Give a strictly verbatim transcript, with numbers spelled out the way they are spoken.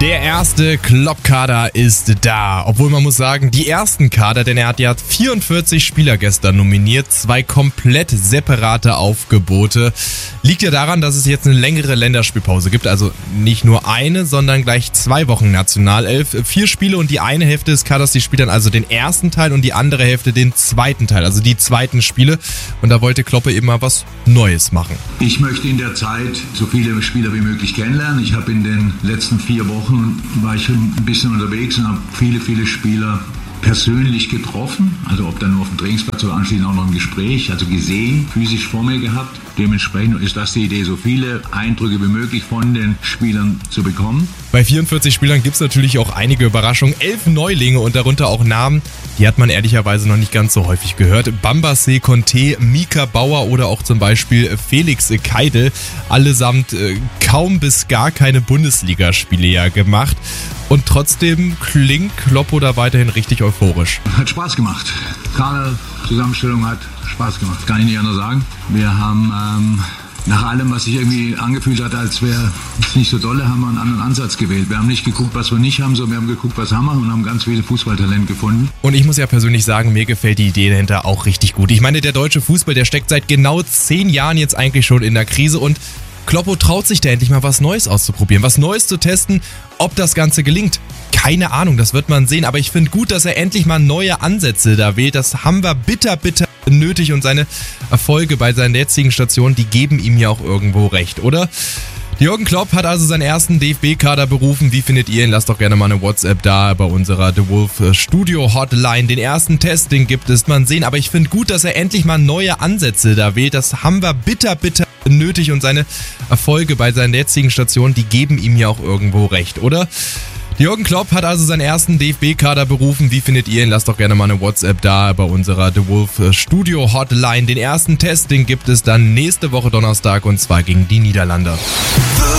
Der erste Klopp-Kader ist da. Obwohl man muss sagen, die ersten Kader, denn er hat ja vierundvierzig Spieler gestern nominiert, zwei komplett separate Aufgebote. Liegt ja daran, dass es jetzt eine längere Länderspielpause gibt, also nicht nur eine, sondern gleich zwei Wochen Nationalelf. Vier Spiele und die eine Hälfte des Kaders, die spielt dann also den ersten Teil und die andere Hälfte den zweiten Teil, also die zweiten Spiele. Und da wollte Kloppe eben mal was Neues machen. Ich möchte in der Zeit so viele Spieler wie möglich kennenlernen. Ich habe in den letzten vier Wochen war ich ein bisschen unterwegs und habe viele, viele Spieler persönlich getroffen, also ob dann nur auf dem Trainingsplatz oder anschließend auch noch im Gespräch, also gesehen, physisch vor mir gehabt. Dementsprechend ist das die Idee, so viele Eindrücke wie möglich von den Spielern zu bekommen. Bei vierundvierzig Spielern gibt es natürlich auch einige Überraschungen, elf Neulinge und darunter auch Namen, die hat man ehrlicherweise noch nicht ganz so häufig gehört. Bambace Conte, Mika Bauer oder auch zum Beispiel Felix Keidel, allesamt äh, kaum bis gar keine Bundesligaspiele ja gemacht. Und trotzdem klingt Kloppo da weiterhin richtig euphorisch. Hat Spaß gemacht. Kader Zusammenstellung hat Spaß gemacht, kann ich nicht anders sagen. Wir haben ähm, nach allem, was sich irgendwie angefühlt hat, als wäre es nicht so dolle, haben wir einen anderen Ansatz gewählt. Wir haben nicht geguckt, was wir nicht haben, sondern wir haben geguckt, was haben wir und haben ganz viel Fußballtalent gefunden. Und ich muss ja persönlich sagen, mir gefällt die Idee dahinter auch richtig gut. Ich meine, der deutsche Fußball, der steckt seit genau zehn Jahren jetzt eigentlich schon in der Krise und Kloppo traut sich da endlich mal was Neues auszuprobieren, was Neues zu testen. Ob das Ganze gelingt, keine Ahnung, das wird man sehen. Aber ich finde gut, dass er endlich mal neue Ansätze da wählt. Das haben wir bitter, bitter nötig und seine Erfolge bei seinen jetzigen Stationen, die geben ihm ja auch irgendwo recht, oder? Jürgen Klopp hat also seinen ersten D F B-Kader berufen. Wie findet ihr ihn? Lasst doch gerne mal eine WhatsApp da bei unserer The Wolf Studio Hotline. Den ersten Test, den gibt es, man sehen. Aber ich finde gut, dass er endlich mal neue Ansätze da wählt. Das haben wir bitter, bitter nötig und seine Erfolge bei seinen jetzigen Stationen, die geben ihm ja auch irgendwo recht, oder? Jürgen Klopp hat also seinen ersten D F B-Kader berufen. Wie findet ihr ihn? Lasst doch gerne mal eine WhatsApp da bei unserer The Wolf Studio Hotline. Den ersten Test, den gibt es dann nächste Woche Donnerstag und zwar gegen die Niederlande.